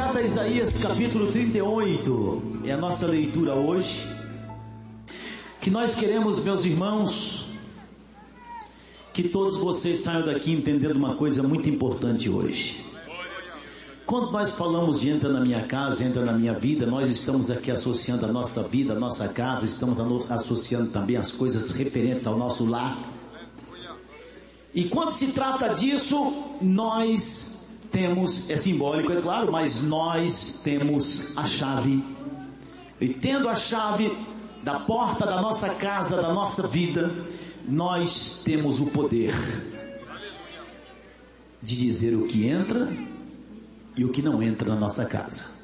profeta Isaías capítulo 38 é a nossa leitura hoje, que nós queremos, meus irmãos, que todos vocês saiam daqui entendendo uma coisa muito importante hoje. Quando nós falamos de entra na minha casa, entra na minha vida, nós estamos aqui associando a nossa vida, a nossa casa, estamos associando também as coisas referentes ao nosso lar. E quando se trata disso, nós temos, é simbólico, é claro, mas nós temos a chave. E tendo a chave da porta da nossa casa, da nossa vida, nós temos o poder de dizer o que entra e o que não entra na nossa casa.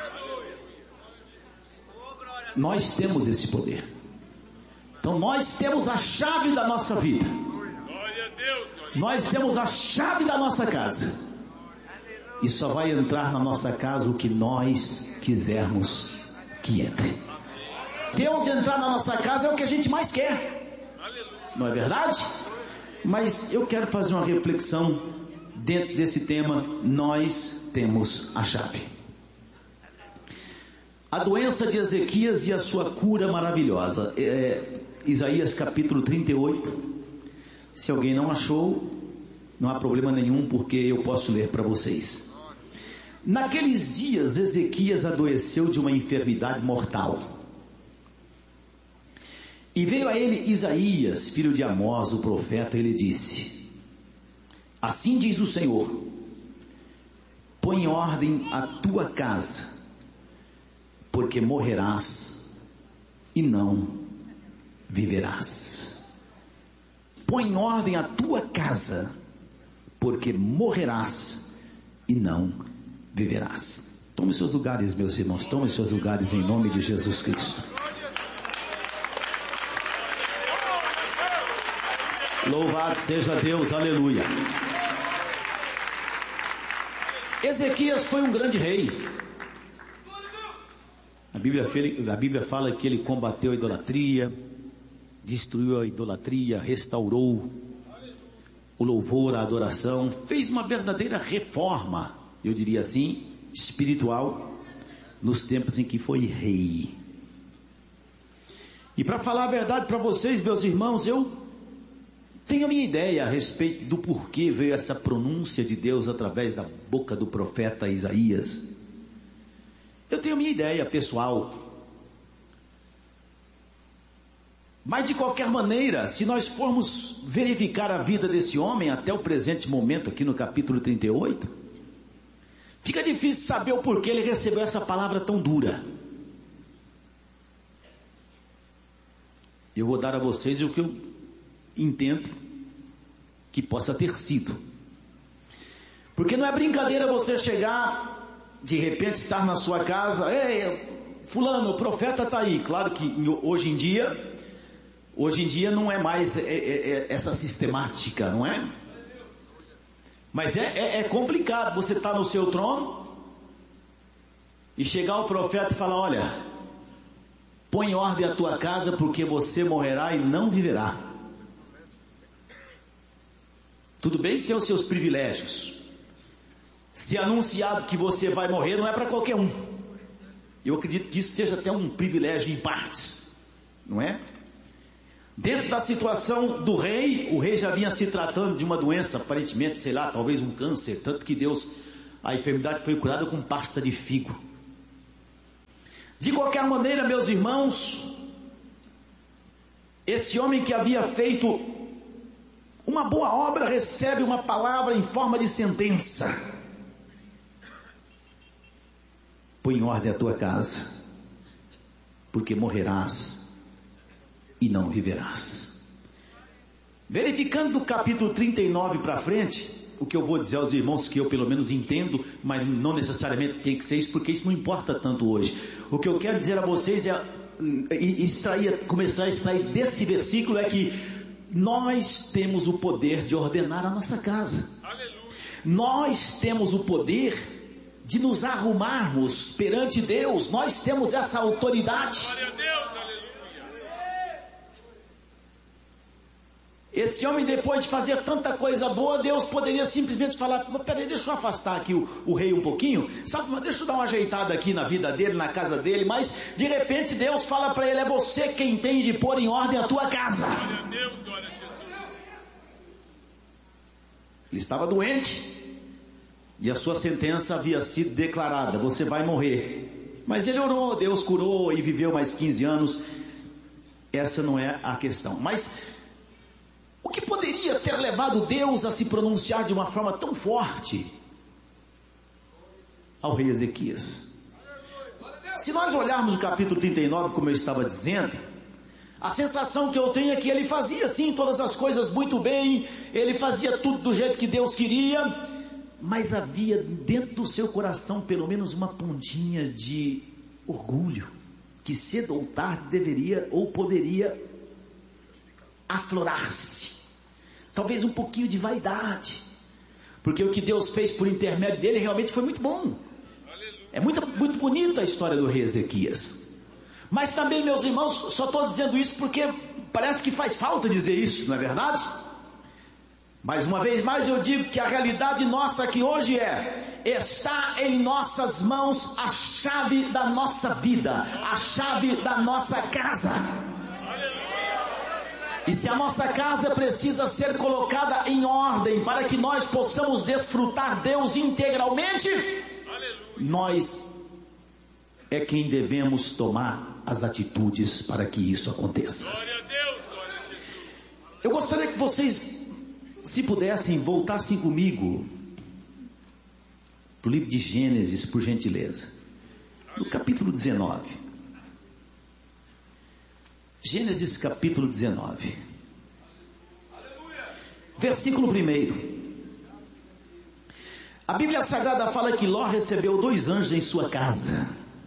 Nós temos esse poder. Então nós temos a chave da nossa vida. Nós temos a chave da nossa casa. E só vai entrar na nossa casa o que nós quisermos que entre. Deus entrar na nossa casa é o que a gente mais quer. Não é verdade? Mas eu quero fazer uma reflexão dentro desse tema. Nós temos a chave. A doença de Ezequias e a sua cura maravilhosa. Isaías capítulo 38. Se alguém não achou, não há problema nenhum, porque eu posso ler para vocês. Naqueles dias Ezequias adoeceu de uma enfermidade mortal. E veio a ele Isaías, filho de Amós, o profeta, e ele disse: assim diz o Senhor, põe em ordem a tua casa, porque morrerás e não viverás. Põe em ordem a tua casa, porque morrerás e não viverás. Tome seus lugares, meus irmãos, tome seus lugares em nome de Jesus Cristo. Louvado seja Deus, aleluia. Ezequias foi um grande rei. A Bíblia fala que ele combateu a idolatria, destruiu a idolatria, restaurou o louvor, a adoração, fez uma verdadeira reforma, eu diria assim, espiritual, nos tempos em que foi rei. E para falar a verdade para vocês, meus irmãos, eu tenho a minha ideia a respeito do porquê veio essa pronúncia de Deus através da boca do profeta Isaías. Eu tenho a minha ideia pessoal. Mas de qualquer maneira, se nós formos verificar a vida desse homem até o presente momento, aqui no capítulo 38, fica difícil saber o porquê ele recebeu essa palavra tão dura. Eu vou dar a vocês o que eu entendo que possa ter sido. Porque não é brincadeira você chegar, de repente estar na sua casa, ei, fulano, o profeta está aí. Claro que hoje em dia não é mais essa sistemática, não é? Mas é complicado você estar no seu trono e chegar o profeta e falar: olha, põe em ordem a tua casa, porque você morrerá e não viverá. Tudo bem que tem os seus privilégios. Se anunciado que você vai morrer, não é para qualquer um. Eu acredito que isso seja até um privilégio em partes, não é? Dentro da situação do rei, o rei já vinha se tratando de uma doença, aparentemente, sei lá, talvez um câncer, tanto que a enfermidade foi curada com pasta de figo. De qualquer maneira, meus irmãos, esse homem que havia feito uma boa obra recebe uma palavra em forma de sentença: põe em ordem a tua casa, porque morrerás e não viverás. Verificando do capítulo 39 para frente, o que eu vou dizer aos irmãos, que eu pelo menos entendo, mas não necessariamente tem que ser isso, porque isso não importa tanto hoje. O que eu quero dizer a vocês começar a extrair desse versículo é que nós temos o poder de ordenar a nossa casa. Aleluia. Nós temos o poder de nos arrumarmos perante Deus. Nós temos essa autoridade. Glória a Deus, aleluia. Esse homem, depois de fazer tanta coisa boa, Deus poderia simplesmente falar: peraí, deixa eu afastar aqui o rei um pouquinho, sabe, deixa eu dar uma ajeitada aqui na vida dele, na casa dele. Mas de repente Deus fala para ele: é você quem tem de pôr em ordem a tua casa. Glória a Deus, glória a Jesus. Ele estava doente e a sua sentença havia sido declarada: você vai morrer. Mas ele orou, Deus curou e viveu mais 15 anos. Essa não é a questão. Mas o que poderia ter levado Deus a se pronunciar de uma forma tão forte ao rei Ezequias? Se nós olharmos o capítulo 39, como eu estava dizendo, a sensação que eu tenho é que ele fazia sim todas as coisas muito bem, ele fazia tudo do jeito que Deus queria, mas havia dentro do seu coração pelo menos uma pontinha de orgulho, que cedo ou tarde deveria ou poderia aflorar-se. Talvez um pouquinho de vaidade, porque o que Deus fez por intermédio dele realmente foi muito bom. É muito bonita a história do rei Ezequias. Mas também, meus irmãos, só estou dizendo isso porque parece que faz falta dizer isso, não é verdade? Mais uma vez mais eu digo que a realidade nossa aqui hoje está em nossas mãos a chave da nossa vida, a chave da nossa casa. E se a nossa casa precisa ser colocada em ordem para que nós possamos desfrutar Deus integralmente, nós é quem devemos tomar as atitudes para que isso aconteça. Glória a Deus, glória a Jesus. Eu gostaria que vocês, se pudessem, voltassem comigo para o livro de Gênesis, por gentileza, no capítulo 19. Gênesis capítulo 19, versículo 1. A Bíblia Sagrada fala que Ló recebeu 2 anjos em sua casa.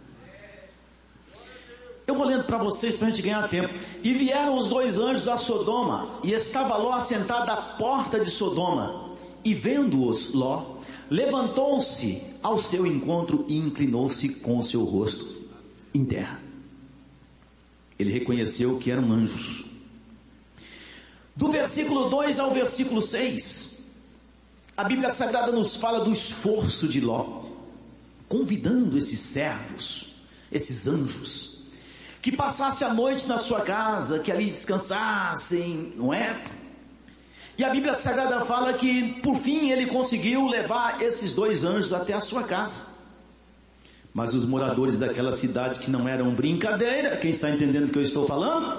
Eu vou lendo para vocês para a gente ganhar tempo. E vieram os 2 anjos a Sodoma, e estava Ló assentado à porta de Sodoma. E vendo-os, Ló levantou-se ao seu encontro e inclinou-se com o seu rosto em terra. Ele reconheceu que eram anjos. Do versículo 2 ao versículo 6, a Bíblia Sagrada nos fala do esforço de Ló, convidando esses servos, esses anjos, que passassem a noite na sua casa, que ali descansassem, não é? E a Bíblia Sagrada fala que por fim ele conseguiu levar esses 2 anjos até a sua casa. Mas os moradores daquela cidade, que não eram brincadeira, quem está entendendo o que eu estou falando?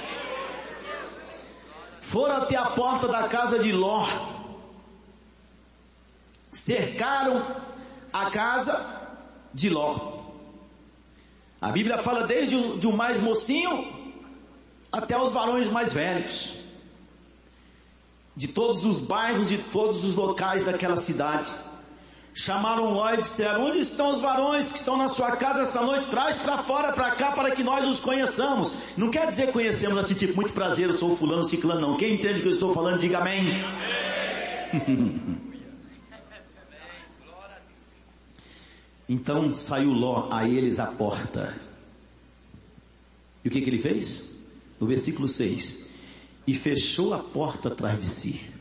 Foram até a porta da casa de Ló, cercaram a casa de Ló. A Bíblia fala desde o mais mocinho até os varões mais velhos, de todos os bairros, de todos os locais daquela cidade. Chamaram Ló e disseram: onde estão os varões que estão na sua casa essa noite? Traz para fora, para cá, para que nós os conheçamos. Não quer dizer conhecemos assim, tipo, muito prazer, eu sou fulano, ciclano, não. Quem entende o que eu estou falando, diga amém. Então saiu Ló a eles à porta. E o que ele fez? No versículo 6: e fechou a porta atrás de si.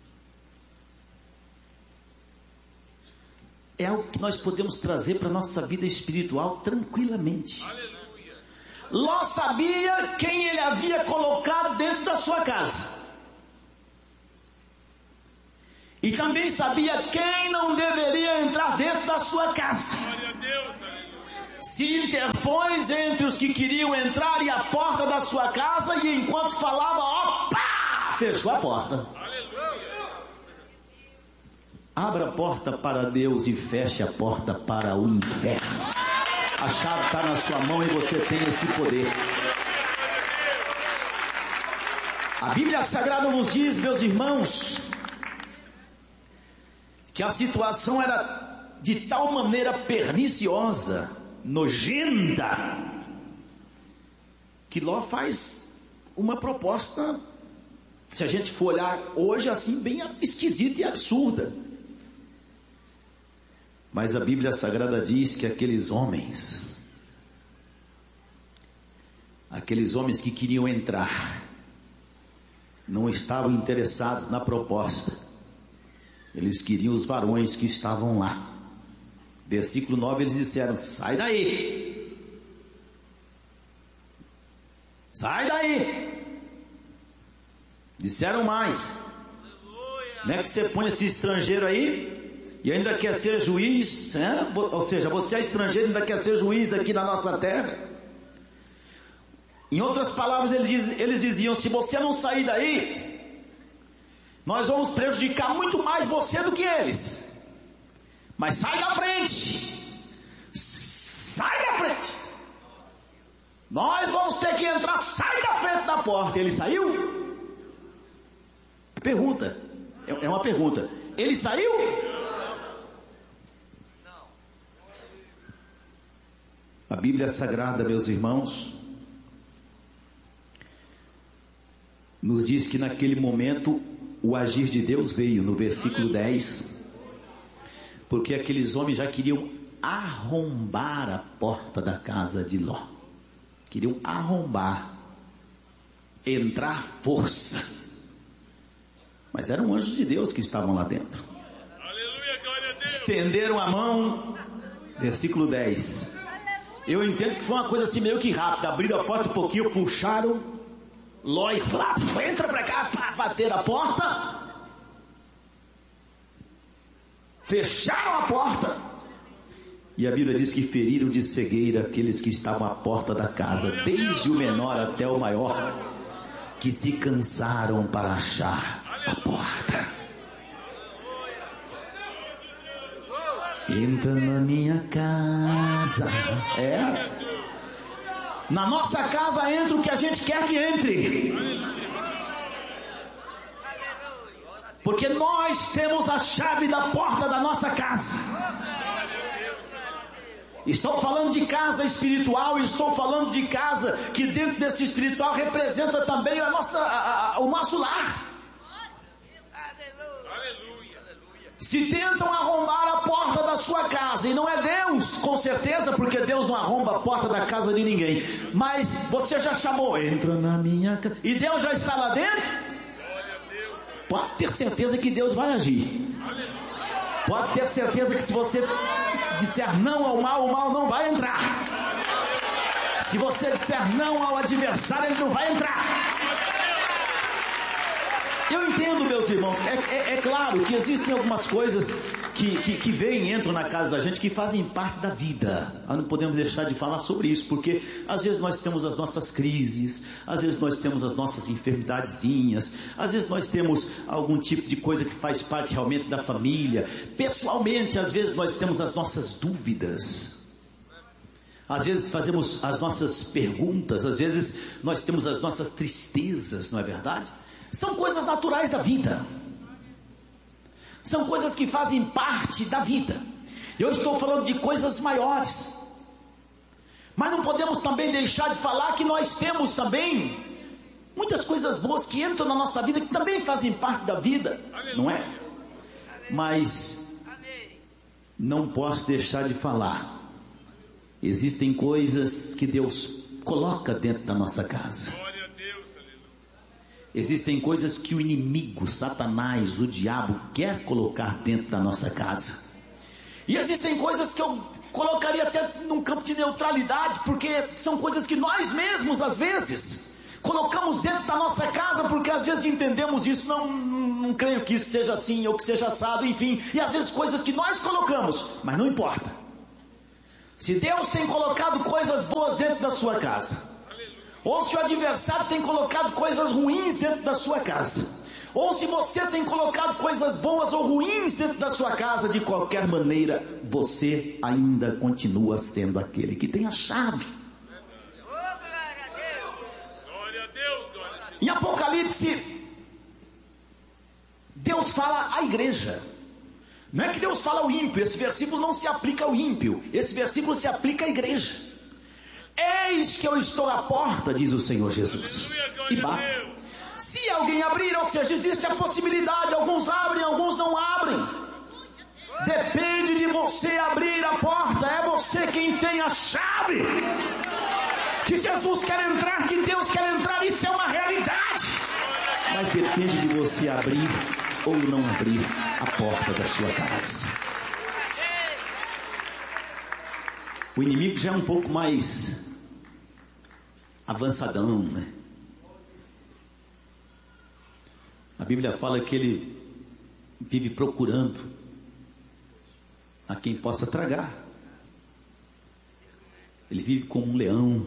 É algo que nós podemos trazer para a nossa vida espiritual tranquilamente. Aleluia. Ló sabia quem ele havia colocado dentro da sua casa. E também sabia quem não deveria entrar dentro da sua casa. Glória a Deus, aleluia. Se interpôs entre os que queriam entrar e a porta da sua casa, e enquanto falava, opa, fechou a porta. Aleluia. Abra a porta para Deus e feche a porta para o inferno. A chave está na sua mão e você tem esse poder. A Bíblia Sagrada nos diz, meus irmãos, que a situação era de tal maneira perniciosa, nojenta, que Ló faz uma proposta, se a gente for olhar hoje assim, bem esquisita e absurda. Mas a Bíblia Sagrada diz que aqueles homens que queriam entrar, não estavam interessados na proposta. Eles queriam os varões que estavam lá. Versículo 9, eles disseram: sai daí, sai daí. Disseram mais: não é que você põe esse estrangeiro aí e ainda quer ser juiz, né? Ou seja, você é estrangeiro e ainda quer ser juiz aqui na nossa terra. Em outras palavras, eles diziam: se você não sair daí, nós vamos prejudicar muito mais você do que eles. Mas sai da frente, sai da frente, nós vamos ter que entrar, sai da frente da porta. Ele saiu? Pergunta, é uma pergunta. Ele saiu? Não. A Bíblia Sagrada, meus irmãos, nos diz que naquele momento o agir de Deus veio, no versículo 10, porque aqueles homens já queriam arrombar a porta da casa de Ló. Queriam arrombar, entrar à força. Mas eram anjos de Deus que estavam lá dentro. Aleluia, glória a Deus. Estenderam a mão, versículo 10. Eu entendo que foi uma coisa assim meio que rápida. Abriram a porta um pouquinho, puxaram Ló e entra pra cá, bater a porta. Fecharam a porta. E a Bíblia diz que feriram de cegueira aqueles que estavam à porta da casa, desde o menor até o maior, que se cansaram para achar a porta. Entra na minha casa. Na nossa casa entra o que a gente quer que entre. Porque nós temos a chave da porta da nossa casa. Estou falando de casa espiritual, estou falando de casa que dentro desse espiritual representa também o nosso lar. Se tentam arrombar a porta da sua casa, e não é Deus, com certeza, porque Deus não arromba a porta da casa de ninguém, mas você já chamou, entra na minha casa, e Deus já está lá dentro, pode ter certeza que Deus vai agir. Pode ter certeza que se você disser não ao mal, o mal não vai entrar. Se você disser não ao adversário, ele não vai entrar. Eu entendo, meus irmãos, é claro que existem algumas coisas que vêm e entram na casa da gente, que fazem parte da vida. Nós não podemos deixar de falar sobre isso, porque às vezes nós temos as nossas crises, às vezes nós temos as nossas enfermidadezinhas, às vezes nós temos algum tipo de coisa que faz parte realmente da família. Pessoalmente, às vezes nós temos as nossas dúvidas. Às vezes fazemos as nossas perguntas, às vezes nós temos as nossas tristezas, não é verdade? São coisas naturais da vida. São coisas que fazem parte da vida. Eu estou falando de coisas maiores. Mas não podemos também deixar de falar que nós temos também muitas coisas boas que entram na nossa vida, que também fazem parte da vida, não é? Mas não posso deixar de falar. Existem coisas que Deus coloca dentro da nossa casa. Existem coisas que o inimigo, Satanás, o diabo, quer colocar dentro da nossa casa. E existem coisas que eu colocaria até num campo de neutralidade, porque são coisas que nós mesmos, às vezes, colocamos dentro da nossa casa, porque às vezes entendemos isso, não creio que isso seja assim, ou que seja assado, enfim. E às vezes coisas que nós colocamos, mas não importa. Se Deus tem colocado coisas boas dentro da sua casa, ou se o adversário tem colocado coisas ruins dentro da sua casa, ou se você tem colocado coisas boas ou ruins dentro da sua casa, de qualquer maneira, você ainda continua sendo aquele que tem a chave. Em Apocalipse, Deus fala à igreja. Não é que Deus fala ao ímpio, esse versículo não se aplica ao ímpio, esse versículo se aplica à igreja. Eis que eu estou à porta, diz o Senhor Jesus, e bato. Se alguém abrir, ou seja, existe a possibilidade, alguns abrem, alguns não abrem. Depende de você abrir a porta, é você quem tem a chave. Que Jesus quer entrar, que Deus quer entrar, isso é uma realidade. Mas depende de você abrir ou não abrir a porta da sua casa. O inimigo já é um pouco mais avançadão, né? A Bíblia fala que ele vive procurando a quem possa tragar. Ele vive como um leão.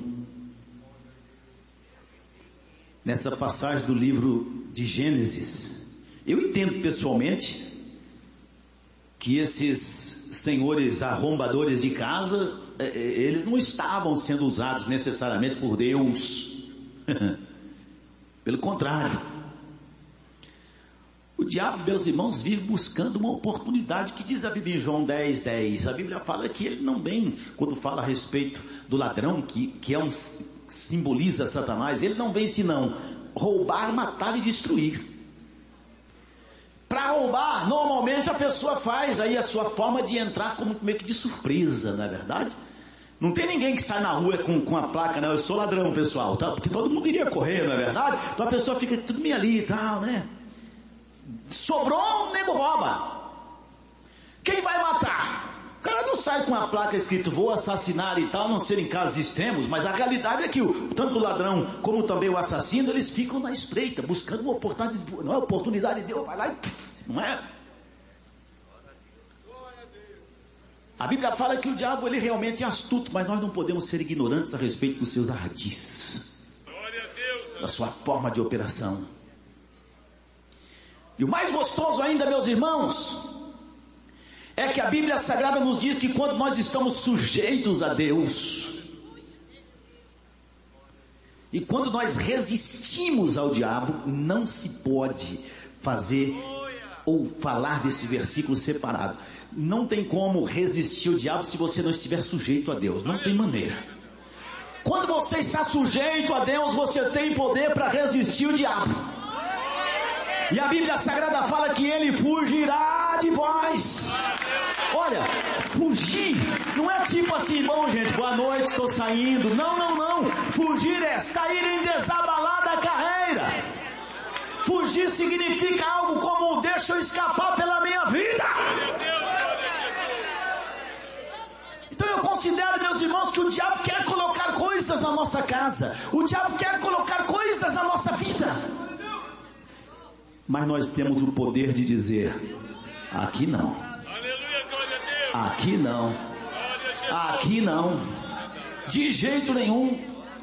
Nessa passagem do livro de Gênesis, eu entendo pessoalmente que esses senhores arrombadores de casa, eles não estavam sendo usados necessariamente por Deus. Pelo contrário, o diabo, meus irmãos, vive buscando uma oportunidade, que diz a Bíblia em João 10:10. A Bíblia fala que ele não vem, quando fala a respeito do ladrão, que simboliza Satanás, ele não vem senão roubar, matar e destruir. Para roubar, normalmente a pessoa faz aí a sua forma de entrar como meio que de surpresa, não é verdade? Não tem ninguém que sai na rua com a placa, não, eu sou ladrão, pessoal, tá? Porque todo mundo iria correr, não é verdade? Então a pessoa fica tudo meio ali e tal, né? Sobrou, o nego rouba. Quem vai matar? O cara não sai com a placa escrito vou assassinar e tal, a não ser em casos extremos, mas a realidade é que tanto o ladrão como também o assassino, eles ficam na espreita, buscando uma oportunidade, não é oportunidade de Deus, vai lá e não é? A Bíblia fala que o diabo, ele realmente é astuto, mas nós não podemos ser ignorantes a respeito dos seus ardis, da sua forma de operação. E o mais gostoso ainda, meus irmãos, é que a Bíblia Sagrada nos diz que quando nós estamos sujeitos a Deus, e quando nós resistimos ao diabo, não se pode fazer ou falar desse versículo separado. Não tem como resistir ao diabo se você não estiver sujeito a Deus, não tem maneira. Quando você está sujeito a Deus, você tem poder para resistir o diabo. E a Bíblia Sagrada fala que ele fugirá de vós. Olha, fugir não é tipo assim, bom gente, boa noite, estou saindo. Não. Fugir é sair em desabalada carreira. Fugir significa algo como deixa eu escapar pela minha vida. Então eu considero, meus irmãos, que o diabo quer colocar coisas na nossa casa. O diabo quer colocar coisas na nossa vida. Mas nós temos o poder de dizer, aqui não. Aqui não. Aqui não. De jeito nenhum.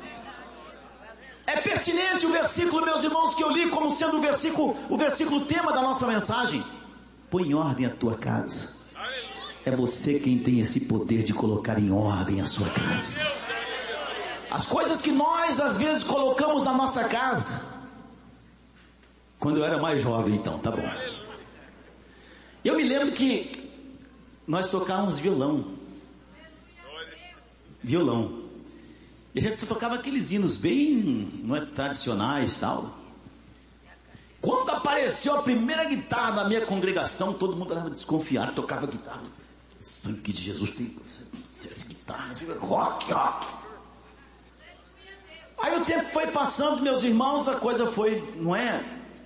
É pertinente o versículo, meus irmãos, que eu li como sendo o versículo tema da nossa mensagem. Põe em ordem a tua casa. É você quem tem esse poder de colocar em ordem a sua casa. As coisas que nós às vezes colocamos na nossa casa. Quando eu era mais jovem, então, tá bom. Eu me lembro que nós tocávamos violão. E a gente tocava aqueles hinos bem, não é, tradicionais e tal. Quando apareceu a primeira guitarra na minha congregação, todo mundo estava desconfiado, tocava guitarra. Sangue de Jesus tem essas guitarras, rock. Aí o tempo foi passando, meus irmãos, a coisa foi, não é?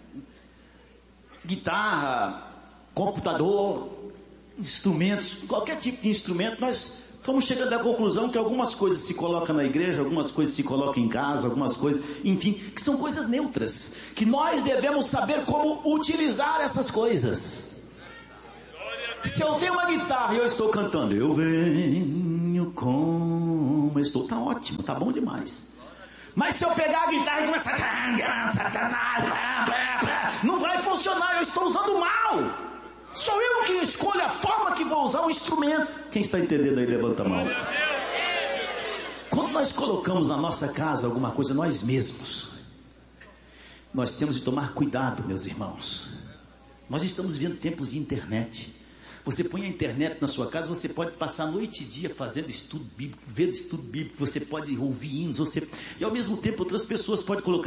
Guitarra, computador, instrumentos, qualquer tipo de instrumento, nós fomos chegando à conclusão que algumas coisas se colocam na igreja, algumas coisas se colocam em casa, algumas coisas, enfim, que são coisas neutras, que nós devemos saber como utilizar essas coisas. Se eu tenho uma guitarra e eu estou cantando, eu venho como estou, tá ótimo, tá bom demais. Mas se eu pegar a guitarra e começar não vai funcionar, eu estou usando mal. Sou eu que escolho a forma que vou usar o instrumento. Quem está entendendo aí, levanta a mão. Quando nós colocamos na nossa casa alguma coisa, nós mesmos, nós temos de tomar cuidado, meus irmãos. Nós estamos vivendo tempos de internet. Você põe a internet na sua casa, você pode passar a noite e dia fazendo estudo bíblico, vendo estudo bíblico, você pode ouvir hinos, e ao mesmo tempo outras pessoas podem colocar